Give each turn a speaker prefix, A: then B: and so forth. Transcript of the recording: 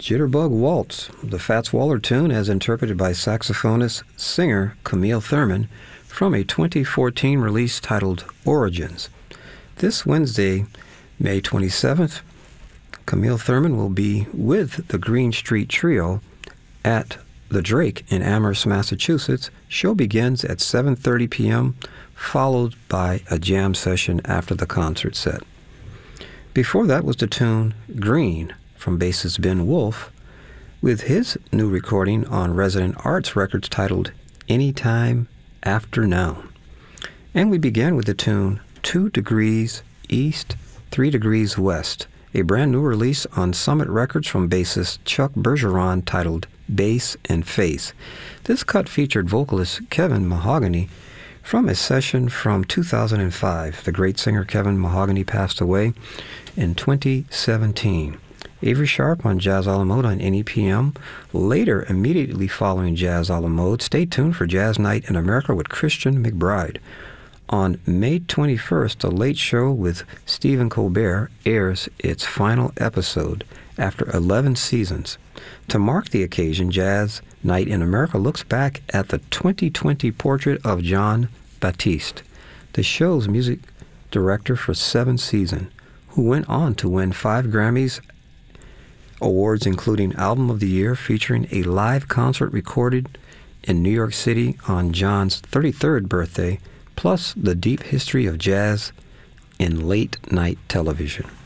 A: Jitterbug Waltz, the Fats Waller tune as interpreted by saxophonist singer Camille Thurman from a 2014 release titled Origins. This Wednesday, May 27th, Camille Thurman will be with the Green Street Trio at the Drake in Amherst, Massachusetts. Show begins at 7:30 p.m., followed by a jam session after the concert set. Before that was the tune Green from bassist Ben Wolf with his new recording on Resident Arts Records titled Anytime After Now. And we began with the tune 2 Degrees East, 3 Degrees West, a brand new release on Summit Records from bassist Chuck Bergeron titled Bass and Face. This cut featured vocalist Kevin Mahogany from a session from 2005. The great singer Kevin Mahogany passed away in 2017. Avery Sharp on Jazz a la Mode on NEPM. Later, immediately following Jazz a la Mode, stay tuned for Jazz Night in America with Christian McBride. On May 21st, The Late Show with Stephen Colbert airs its final episode after 11 seasons. To mark the occasion, Jazz Night in America looks back at the 2020 portrait of John Batiste, the show's music director for 7 seasons, who went on to win 5 Grammys awards, including Album of the Year, featuring a live concert recorded in New York City on John's 33rd birthday, plus the deep history of jazz in late-night television.